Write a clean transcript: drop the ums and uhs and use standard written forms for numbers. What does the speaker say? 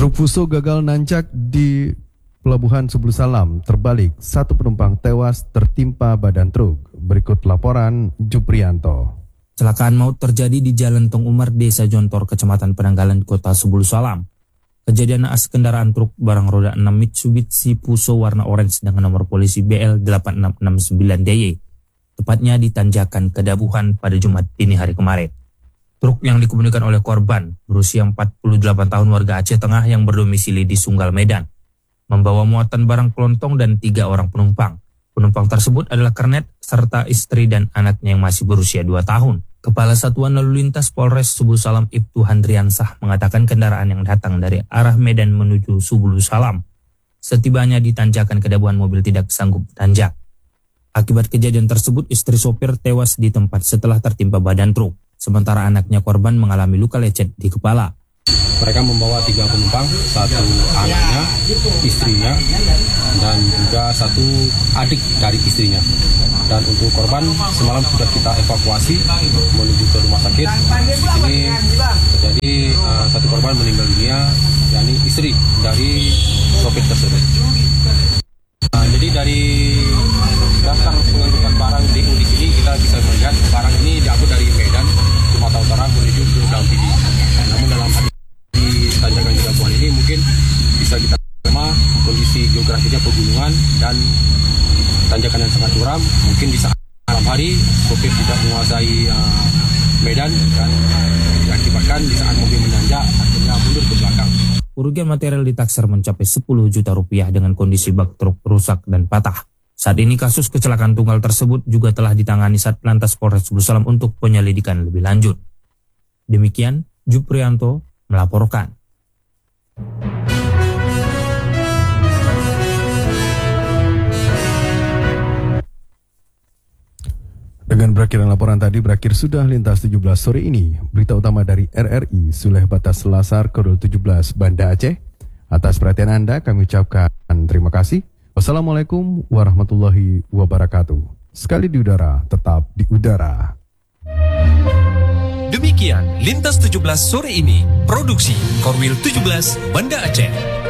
Truk Fuso gagal nancap di Pelabuhan Subul Salam, terbalik, satu penumpang tewas tertimpa badan truk. Berikut laporan Juprianto. Kecelakaan maut terjadi di Jalan Tong Umar, Desa Jontor, Kecamatan Penanggalan, Kota Subul Salam. Kejadian naas kendaraan truk barang roda 6 Mitsubishi Fuso warna orange dengan nomor polisi BL8669DY, tepatnya di Tanjakan Kedabuhan pada Jumat dini hari kemarin. Truk yang dikemudikan oleh korban berusia 48 tahun warga Aceh Tengah yang berdomisili di Sunggal, Medan, membawa muatan barang kelontong dan 3 orang penumpang. Penumpang tersebut adalah kernet serta istri dan anaknya yang masih berusia 2 tahun. Kepala Satuan Lalu Lintas Polres Subul Salam Ibtu Handriansah mengatakan kendaraan yang datang dari arah Medan menuju Subul Salam. Setibanya di Tanjakan Kedabuhan, mobil tidak sanggup tanjak. Akibat kejadian tersebut, istri sopir tewas di tempat setelah tertimpa badan truk. Sementara anaknya korban mengalami luka lecet di kepala. Mereka membawa 3 penumpang, 1 anaknya, istrinya, dan juga 1 adik dari istrinya. Dan untuk korban semalam sudah kita evakuasi menuju ke rumah sakit. Di sini terjadi 1 korban meninggal dunia, yakni istri dari sopir tersebut. Jadi dari daftar pengangkutan barang DU di sini kita bisa melihat barang ini diangkut dari Medan, Sumatera Utara menuju ke Dampidi. Namun dalam di Tanjakan Kedabuhan ini mungkin bisa kita terima kondisi geografisnya pegunungan dan tanjakan yang sangat curam. Mungkin di saat malam hari sopir tidak menguasai medan dan diakibatkan di saat mobil menanjak akhirnya mundur ke belakang. Kerugian material ditaksir mencapai 10 juta rupiah dengan kondisi bak truk rusak dan patah. Saat ini kasus kecelakaan tunggal tersebut juga telah ditangani Satlantas Polres Subul Salam untuk penyelidikan lebih lanjut. Demikian, Juprianto melaporkan. Dengan berakhirnya laporan tadi, berakhir sudah Lintas 17 sore ini. Berita utama dari RRI Suleh Batas Selasar Korul 17 Banda Aceh. Atas perhatian Anda kami ucapkan terima kasih. Wassalamualaikum warahmatullahi wabarakatuh. Sekali di udara, tetap di udara. Demikian Lintas 17 sore ini. Produksi Korwil 17 Banda Aceh.